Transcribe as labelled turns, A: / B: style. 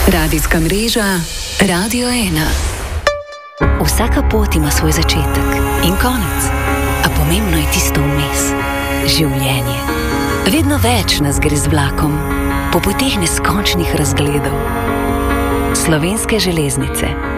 A: Radijska mreža Radio 1.
B: Vsaka pot ima svoj začetek in konec, a pomembno je tisto vmes. Življenje. Vedno več nas gre z vlakom, po poteh neskončnih razgledov. Slovenske železnice.